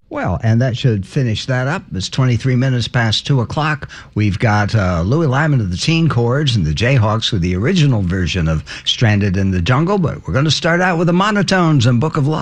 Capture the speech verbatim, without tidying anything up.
Well, and that should finish that up. It's twenty-three minutes past two o'clock. We've got uh, Louis Lyman of the Teen Chords and the Jayhawks with the original version of Stranded in the Jungle, but we're going to start out with the Monotones and Book of Love.